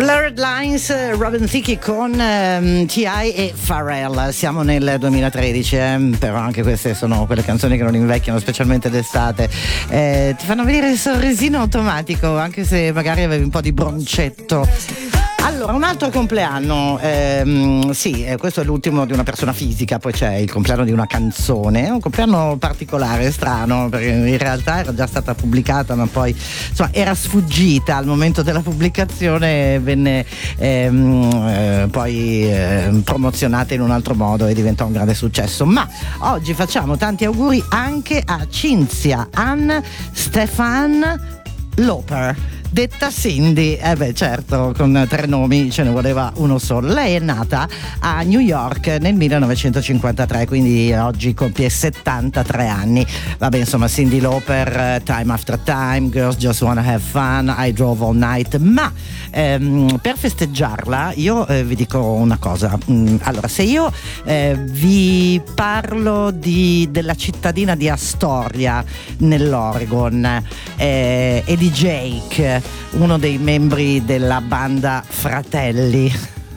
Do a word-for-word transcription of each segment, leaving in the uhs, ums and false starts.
Blurred Lines, Robin Thicke con um, T I e Pharrell. Siamo nel duemilatredici, eh, però anche queste sono quelle canzoni che non invecchiano, specialmente d'estate. Eh, ti fanno venire il sorrisino automatico, anche se magari avevi un po' di broncetto. Allora, un altro compleanno, ehm, sì, eh, questo è l'ultimo di una persona fisica, poi c'è il compleanno di una canzone, un compleanno particolare, strano, perché in realtà era già stata pubblicata, ma poi insomma era sfuggita al momento della pubblicazione, venne ehm, eh, poi eh, promozionata in un altro modo e diventò un grande successo. Ma oggi facciamo tanti auguri anche a Cinzia Ann Stefan Loper, detta Cindy. Eh beh, certo, con tre nomi ce ne voleva uno solo. Lei è nata a New York nel millenovecentocinquantatré, quindi oggi compie settantatré anni. Vabbè, insomma, Cyndi Lauper, Time After Time, Girls Just Wanna Have Fun, I Drove All Night. Ma ehm, per festeggiarla io eh, vi dico una cosa. Mm, allora, se io eh, vi parlo di, della cittadina di Astoria nell'Oregon eh, e di Jake, uno dei membri della banda Fratelli,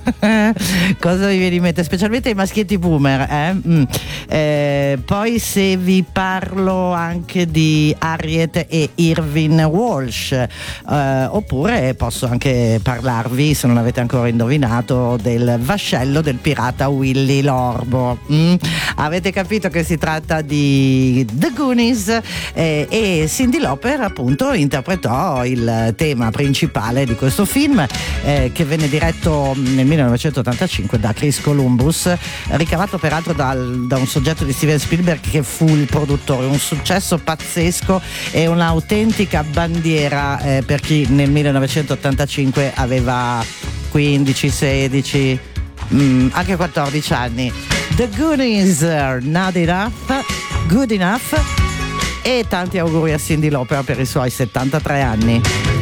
cosa vi viene in mente? Specialmente i maschietti boomer, eh? Mm. Eh, poi se vi parlo anche di Harriet e Irvine Walsh, eh, oppure posso anche parlarvi, se non avete ancora indovinato, del vascello del pirata Willy Lorbo. Mm. Avete capito che si tratta di The Goonies, eh, e Cyndi Lauper appunto interpretò il tema principale di questo film, eh, che venne diretto nel millenovecentottantacinque da Chris Columbus, ricavato peraltro dal, da un soggetto di Steven Spielberg che fu il produttore. Un successo pazzesco e un'autentica bandiera eh, per chi nel millenovecentottantacinque aveva quindici, sedici, mm, anche quattordici anni. The Goonies, Not Enough, Good Enough, e tanti auguri a Cyndi Lauper per i suoi settantatré anni.